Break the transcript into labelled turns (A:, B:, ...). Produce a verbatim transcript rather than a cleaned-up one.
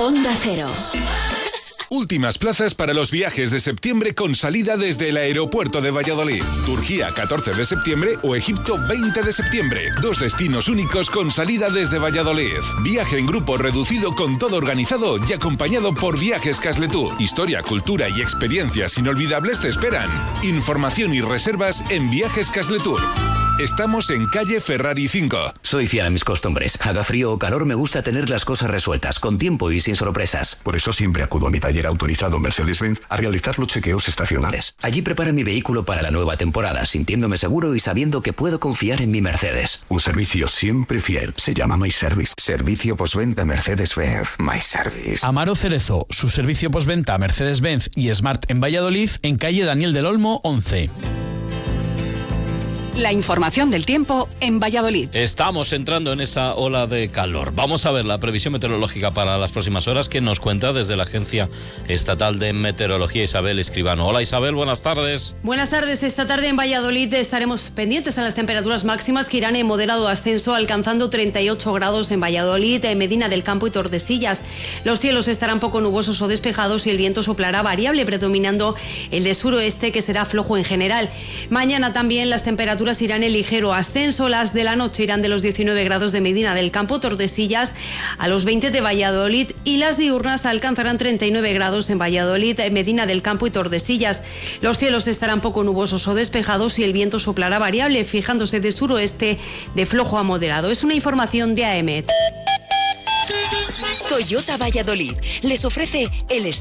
A: Onda Cero.
B: Últimas plazas para los viajes de septiembre con salida desde el aeropuerto de Valladolid. Turquía catorce de septiembre o Egipto veinte de septiembre. Dos destinos únicos con salida desde Valladolid. Viaje en grupo reducido con todo organizado y acompañado por Viajes Casletur. Historia, cultura y experiencias inolvidables te esperan. Información y reservas en Viajes Casletur. Estamos en calle Ferrari cinco.
C: Soy fiel a mis costumbres. Haga frío o calor, me gusta tener las cosas resueltas, con tiempo y sin sorpresas.
D: Por eso siempre acudo a mi taller autorizado Mercedes-Benz a realizar los chequeos estacionales.
C: Allí prepara mi vehículo para la nueva temporada, sintiéndome seguro y sabiendo que puedo confiar en mi Mercedes.
D: Un servicio siempre fiel. Se llama My Service.
E: Servicio postventa Mercedes-Benz. My Service.
F: Amaro Cerezo, su servicio postventa Mercedes-Benz y Smart en Valladolid, en calle Daniel del Olmo once.
A: La información del tiempo en Valladolid.
G: Estamos entrando en esa ola de calor. Vamos a ver la previsión meteorológica para las próximas horas que nos cuenta desde la Agencia Estatal de Meteorología Isabel Escribano. Hola Isabel, buenas tardes.
H: Buenas tardes. Esta tarde en Valladolid estaremos pendientes a las temperaturas máximas que irán en moderado ascenso, alcanzando treinta y ocho grados en Valladolid, en Medina del Campo y Tordesillas. Los cielos estarán poco nubosos o despejados y el viento soplará variable, predominando el de suroeste, que será flojo en general. Mañana también las temperaturas irán en ligero ascenso. Las de la noche irán de los diecinueve grados de Medina del Campo, Tordesillas, a los veinte de Valladolid, y las diurnas alcanzarán treinta y nueve grados en Valladolid, Medina del Campo y Tordesillas. Los cielos estarán poco nubosos o despejados y el viento soplará variable, fijándose de suroeste de flojo a moderado. Es una información de A E M E T.
I: Toyota Valladolid les ofrece el